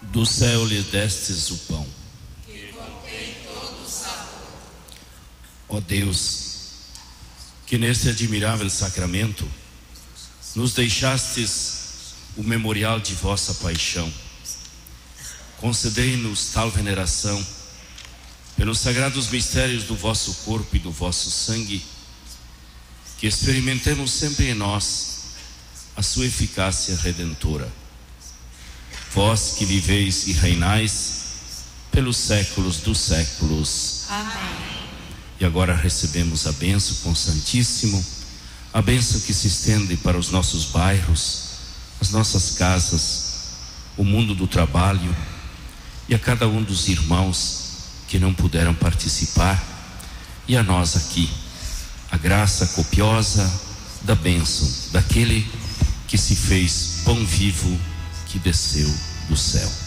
Do céu lhe destes o pão, que contém todo o sabor. ó Deus, que neste admirável sacramento nos deixastes o memorial de vossa paixão. Concedei-nos tal veneração pelos sagrados mistérios do vosso corpo e do vosso sangue, que experimentemos sempre em nós a sua eficácia redentora. Vós que viveis e reinais pelos séculos dos séculos. Amém. E agora recebemos a bênção com o Santíssimo, a bênção que se estende para os nossos bairros, as nossas casas, o mundo do trabalho, e a cada um dos irmãos que não puderam participar, e a nós aqui, a graça copiosa da bênção daquele que se fez pão vivo, que desceu do céu.